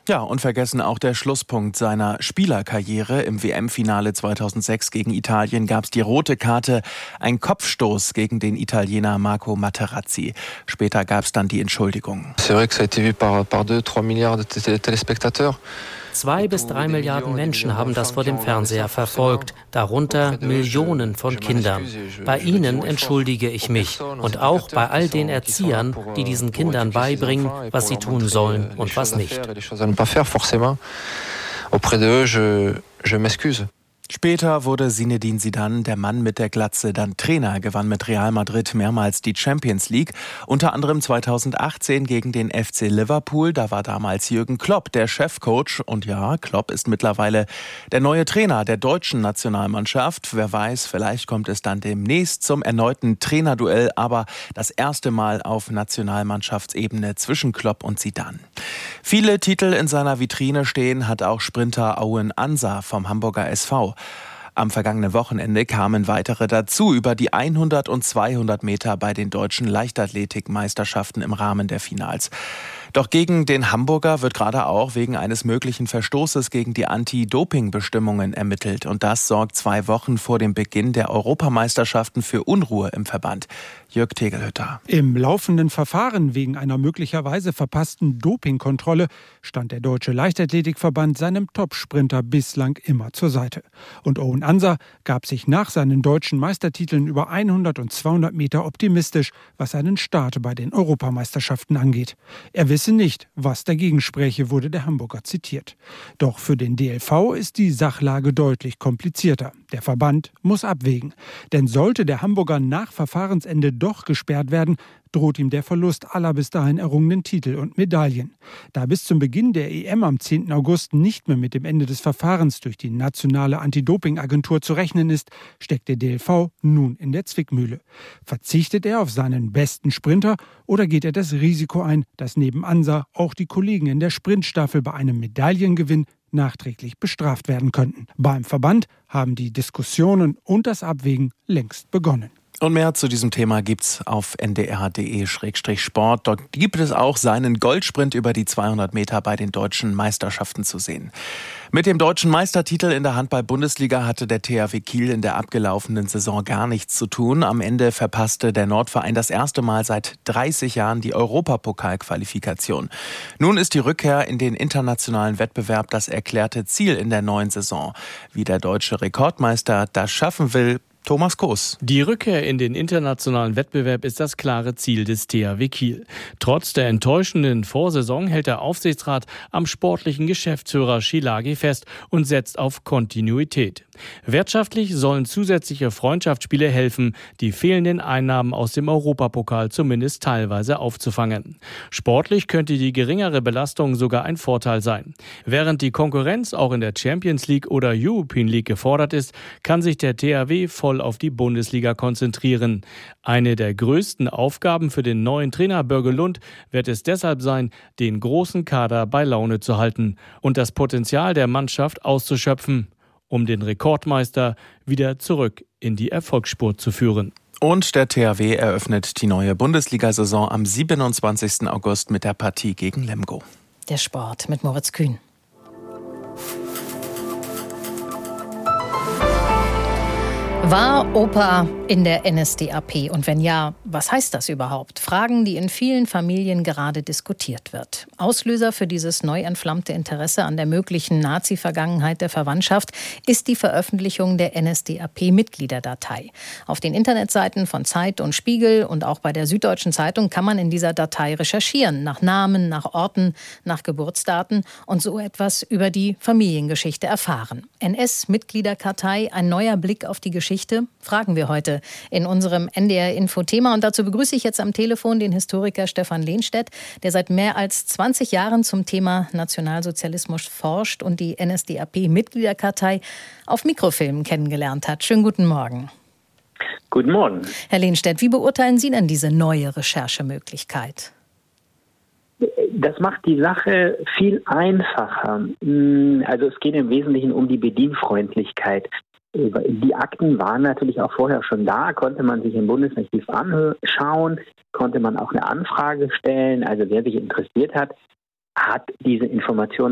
Ja, unvergessen auch der Schlusspunkt seiner Spielerkarriere. Im WM-Finale 2006 gegen Italien gab es die rote Karte, ein Kopfstoß gegen den Italiener Marco Materazzi. Später gab es dann die Entschuldigung. C'est vrai que ça a été vu par 2-3 milliards de téléspectateurs. 2 bis 3 Milliarden Menschen haben das vor dem Fernseher verfolgt, darunter Millionen von Kindern. Bei ihnen entschuldige ich mich und auch bei all den Erziehern, die diesen Kindern beibringen, was sie tun sollen und was nicht. Später wurde Zinedine Zidane, der Mann mit der Glatze, dann Trainer, gewann mit Real Madrid mehrmals die Champions League, unter anderem 2018 gegen den FC Liverpool. Da war damals Jürgen Klopp der Chefcoach und ja, Klopp ist mittlerweile der neue Trainer der deutschen Nationalmannschaft. Wer weiß, vielleicht kommt es dann demnächst zum erneuten Trainerduell, aber das erste Mal auf Nationalmannschaftsebene zwischen Klopp und Zidane. Viele Titel in seiner Vitrine stehen hat auch Sprinter Owen Ansa vom Hamburger SV. Am vergangenen Wochenende kamen weitere dazu, über die 100 und 200 Meter bei den deutschen Leichtathletikmeisterschaften im Rahmen der Finals. Doch gegen den Hamburger wird gerade auch wegen eines möglichen Verstoßes gegen die Anti-Doping-Bestimmungen ermittelt. Und das sorgt 2 Wochen vor dem Beginn der Europameisterschaften für Unruhe im Verband. Jörg Tegelhütter. Im laufenden Verfahren wegen einer möglicherweise verpassten Dopingkontrolle stand der Deutsche Leichtathletikverband seinem Topsprinter bislang immer zur Seite. Und Owen Ansa gab sich nach seinen deutschen Meistertiteln über 100 und 200 Meter optimistisch, was seinen Start bei den Europameisterschaften angeht. Er wisse nicht, was dagegen spräche, wurde der Hamburger zitiert. Doch für den DLV ist die Sachlage deutlich komplizierter. Der Verband muss abwägen. Denn sollte der Hamburger nach Verfahrensende doch gesperrt werden, droht ihm der Verlust aller bis dahin errungenen Titel und Medaillen. Da bis zum Beginn der EM am 10. August nicht mehr mit dem Ende des Verfahrens durch die nationale Anti-Doping-Agentur zu rechnen ist, steckt der DLV nun in der Zwickmühle. Verzichtet er auf seinen besten Sprinter oder geht er das Risiko ein, dass neben Ansa auch die Kollegen in der Sprintstaffel bei einem Medaillengewinn nachträglich bestraft werden könnten? Beim Verband haben die Diskussionen und das Abwägen längst begonnen. Und mehr zu diesem Thema gibt's auf ndr.de/sport. Dort gibt es auch seinen Goldsprint über die 200 Meter bei den deutschen Meisterschaften zu sehen. Mit dem deutschen Meistertitel in der Handball-Bundesliga hatte der THW Kiel in der abgelaufenen Saison gar nichts zu tun. Am Ende verpasste der Nordverein das erste Mal seit 30 Jahren die Europapokalqualifikation. Nun ist die Rückkehr in den internationalen Wettbewerb das erklärte Ziel in der neuen Saison. Wie der deutsche Rekordmeister das schaffen will, Thomas Koos. Die Rückkehr in den internationalen Wettbewerb ist das klare Ziel des THW Kiel. Trotz der enttäuschenden Vorsaison hält der Aufsichtsrat am sportlichen Geschäftsführer Schielagi fest und setzt auf Kontinuität. Wirtschaftlich sollen zusätzliche Freundschaftsspiele helfen, die fehlenden Einnahmen aus dem Europapokal zumindest teilweise aufzufangen. Sportlich könnte die geringere Belastung sogar ein Vorteil sein. Während die Konkurrenz auch in der Champions League oder European League gefordert ist, kann sich der THW voll auf die Bundesliga konzentrieren. Eine der größten Aufgaben für den neuen Trainer Börge Lund wird es deshalb sein, den großen Kader bei Laune zu halten und das Potenzial der Mannschaft auszuschöpfen, um den Rekordmeister wieder zurück in die Erfolgsspur zu führen. Und der THW eröffnet die neue Bundesliga-Saison am 27. August mit der Partie gegen Lemgo. Der Sport mit Moritz Kühn. War Opa in der NSDAP? Und wenn ja, was heißt das überhaupt? Fragen, die in vielen Familien gerade diskutiert wird. Auslöser für dieses neu entflammte Interesse an der möglichen Nazi-Vergangenheit der Verwandtschaft ist die Veröffentlichung der NSDAP-Mitgliederdatei. Auf den Internetseiten von Zeit und Spiegel und auch bei der Süddeutschen Zeitung kann man in dieser Datei recherchieren. Nach Namen, nach Orten, nach Geburtsdaten und so etwas über die Familiengeschichte erfahren. NS-Mitgliederkartei, ein neuer Blick auf die Geschichte, fragen wir heute in unserem NDR-Info-Thema. Und dazu begrüße ich jetzt am Telefon den Historiker Stefan Lehnstedt, der seit mehr als 20 Jahren zum Thema Nationalsozialismus forscht und die NSDAP-Mitgliederkartei auf Mikrofilmen kennengelernt hat. Schönen guten Morgen. Guten Morgen. Herr Lehnstedt, wie beurteilen Sie denn diese neue Recherchemöglichkeit? Das macht die Sache viel einfacher. Also es geht im Wesentlichen um die Bedienfreundlichkeit. Die Akten waren natürlich auch vorher schon da, konnte man sich im Bundesarchiv anschauen, konnte man auch eine Anfrage stellen. Also wer sich interessiert hat, hat diese Informationen